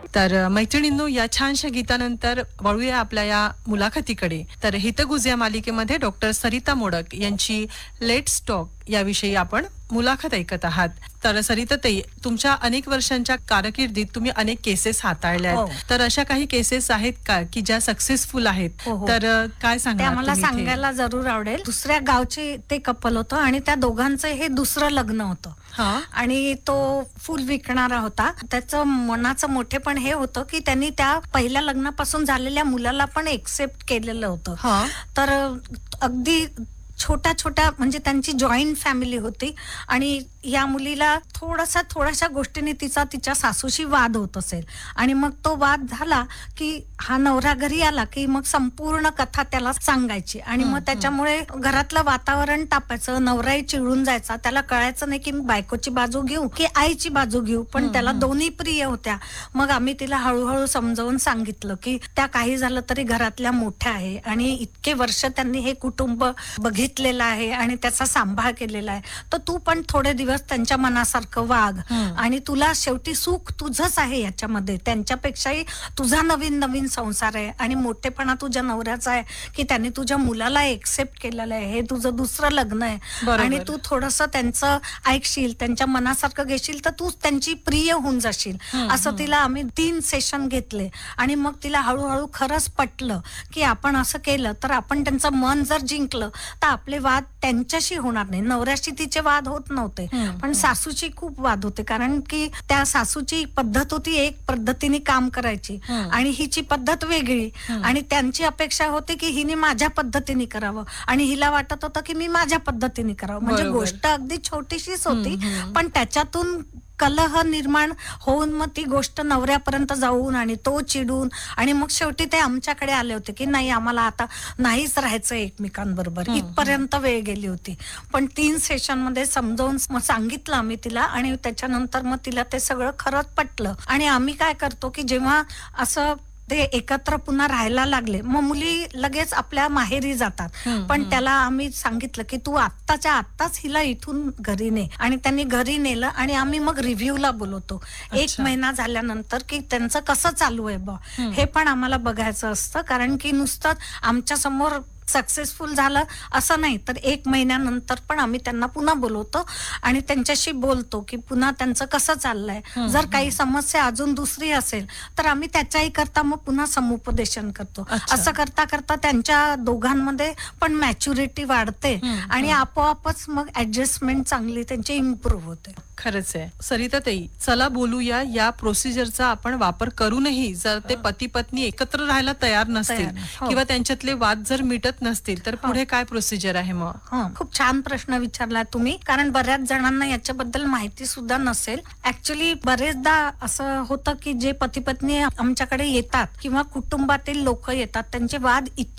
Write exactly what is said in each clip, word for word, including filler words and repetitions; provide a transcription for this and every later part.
तर मैत्रिणींनो, या छानशा गीतानंतर वळूया आपल्या या मुलाखतीकडे. तर हितगुज या मालिकेमध्ये डॉक्टर सरिता मोडक यांची लेट्स टॉक याविषयी आपण मुलाखत ऐकत आहात. तर सरिता ताई, तुमच्या अनेक वर्षांच्या कारकिर्दीत तुम्ही अनेक केसेस हाताळल्या आहेत. हो. तर अशा काही केसेस आहेत का की ज्या सक्सेसफुल आहेत? हो, हो. तर अ, काय ते सांगणार आम्हाला तुम्ही इथे? सांगायला जरूर आवडेल. दुसऱ्या गावचे ते कपल होतं आणि त्या दोघांचं हे दुसरं लग्न होतं. हा. आणि तो फुल विकणारा होता. त्याचं मनाचं मोठेपण हे होतं की त्यांनी त्या पहिल्या लग्नापासून झालेल्या मुलाला पण एक्सेप्ट केलेलं होतं. हा. तर अगदी छोट्या छोट्या म्हणजे त्यांची जॉईंट फॅमिली होती आणि या मुलीला थोडासा थोड्याशा गोष्टीने तिचा तिच्या सासूशी वाद होत असेल आणि मग तो वाद झाला की हा नवरा घरी आला की मग संपूर्ण कथा त्याला सांगायची आणि मग त्याच्यामुळे घरातलं वातावरण तापायचं. नवराही चिडून जायचा. त्याला कळायचं नाही की मी बायकोची बाजू घेऊ की आईची बाजू घेऊ, पण त्याला दोन्ही प्रिय होत्या. मग आम्ही तिला हळूहळू समजावून सांगितलं की त्या काही झालं तरी घरातल्या मोठ्या आहे आणि इतके वर्ष त्यांनी हे कुटुंब बघितलेलं आहे आणि त्याचा सांभाळ केलेला आहे. तर तू पण थोडे दिवस त्यांच्या मनासारखं वाग आणि तुला शेवटी सुख तुझंच आहे याच्यामध्ये. त्यांच्यापेक्षाही तुझा नवीन नवीन संसार आहे आणि मोठेपणा तुझ्या नवऱ्याचा आहे की त्यांनी तुझ्या मुलाला एक्सेप्ट केलेलं आहे. हे तुझं दुसरं लग्न आहे बरोबर. आणि तू थोडस त्यांचं ऐकशील, त्यांच्या मनासारखं घेशील तर तू त्यांची प्रिय होऊन जाशील. असं तिला आम्ही तीन सेशन घेतले आणि मग तिला हळूहळू खरंच पटलं की आपण असं केलं तर आपण त्यांचं मन जर जिंकलं तर आपले वाद त्यांच्याशी होणार नाही. नवऱ्याशी तिचे वाद होत नव्हते पण सासूची खूप वाद होते, कारण की त्या सासूची पद्धत होती एक पद्धतीने काम करायची आणि हिची पद्धत वेगळी आणि त्यांची अपेक्षा होती की हिने माझ्या पद्धतीने करावं आणि हिला वाटत होतं की मी माझ्या पद्धतीने करावं. म्हणजे बरोबर. गोष्ट अगदी छोटीशीच होती पण त्याच्यातून कलह निर्माण होऊन मग ती गोष्ट नवऱ्यापर्यंत जाऊन आणि तो चिडून आणि मग शेवटी ते आमच्याकडे आले होते की नाही आम्हाला आता नाहीच राहायचं एकमेकांबरोबर. इथपर्यंत वेळ गेली होती. पण तीन सेशन मध्ये समजावून मग सांगितलं आम्ही तिला आणि त्याच्यानंतर मग तिला ते सगळं खरंच पटलं. आणि आम्ही काय करतो की जेव्हा असं ते एकत्र पुन्हा राहायला लागले मग मुली लगेच आपल्या माहेरी जातात. पण त्याला आम्ही सांगितलं की तू आत्ताच्या आत्ताच हिला इथून घरी ने आणि त्यांनी घरी नेलं आणि आम्ही मग रिव्ह्यूला बोलवतो एक महिना झाल्यानंतर की त्यांचं कसं चालू आहे बा हे पण आम्हाला बघायचं असतं. कारण की नुसतं आमच्या समोर सक्सेसफुल झालं असं नाही तर एक महिन्यानंतर पण आम्ही त्यांना पुन्हा बोलवतो आणि त्यांच्याशी बोलतो की पुन्हा त्यांचं कसं चाललंय. जर काही समस्या अजून दुसरी असेल तर आम्ही त्याच्याही करता मग पुन्हा समुपदेशन करतो. असं करता करता त्यांच्या दोघांमध्ये पण मॅच्युरिटी वाढते आणि आपोआपच मग ऍडजस्टमेंट चांगली त्यांची इम्प्रूव्ह होते. खरंच आहे. सरिता ताई, चला बोलूया या प्रोसिजरचा आपण वापर करूनही जर ते पती पत्नी एकत्र राहायला तयार नसतील हो. किंवा त्यांच्यातले वाद जर मिटत नसतील तर पुढे काय प्रोसिजर आहे मग? हा, खूप छान प्रश्न विचारला तुम्ही, कारण बऱ्याच जणांना याच्याबद्दल माहिती सुद्धा नसेल. ऍक्च्युली बरेचदा असं होतं की जे पती पत्नी आमच्याकडे येतात किंवा कुटुंबातील लोक येतात त्यांचे वाद इतके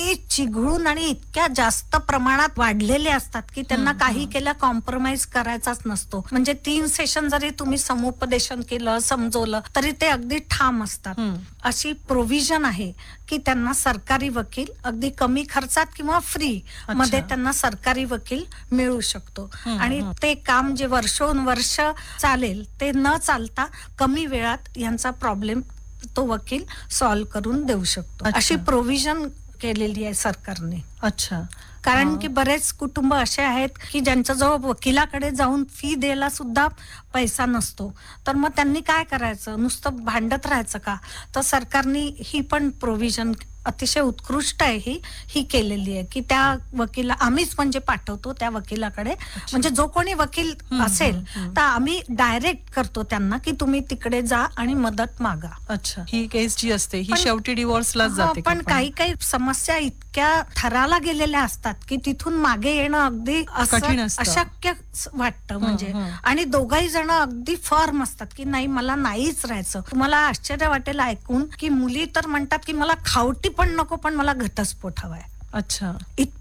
चिघळून आणि इतक्या जास्त प्रमाणात वाढलेले असतात की त्यांना काही केलं कॉम्प्रोमाइज करायचाच नसतो. म्हणजे तीन सेशन जरी तुम्ही समुपदेशन केलं समजवलं तरी ते अगदी ठाम असतात. अशी प्रोव्हिजन आहे की त्यांना सरकारी वकील अगदी कमी खर्चात किंवा फ्री मध्ये त्यांना सरकारी वकील मिळू शकतो आणि ते काम जे वर्षोनवर्ष चालेल ते न चालता कमी वेळात यांचा प्रॉब्लेम तो वकील सॉल्व्ह करून देऊ शकतो. अशी प्रोव्हिजन केलेली आहे सरकारने. अच्छा. कारण की बरेच कुटुंब असे आहेत की ज्यांच्याजवळ वकिलाकडे जाऊन फी द्यायला सुद्धा पैसा नसतो. तर मग त्यांनी काय करायचं, नुसतं भांडत राहायचं का? तर सरकारने ही पण प्रोव्हिजन अतिशय उत्कृष्ट आहे ही ही केलेली आहे की त्या वकिला आम्हीच म्हणजे पाठवतो त्या वकिलाकडे. म्हणजे जो कोणी वकील असेल तर आम्ही डायरेक्ट करतो त्यांना की तुम्ही तिकडे जा आणि मदत मागा. अच्छा. ही केस जी असते ही शेवटी डिवोर्सलाच जाते का? पण काही काही समस्या इतक्या थराला गेलेल्या असतात की तिथून मागे येणं अगदी कठीण असतं. अशक्य वाटतं. म्हणजे आणि दोघही जण अगदी फर्म असतात की नाही मला नाहीच राहायचं. तुम्हाला आश्चर्य वाटेल ऐकून की मुली तर म्हणतात की मला खावटी पण नको पण मला घटस्फोट हवाय. अच्छा.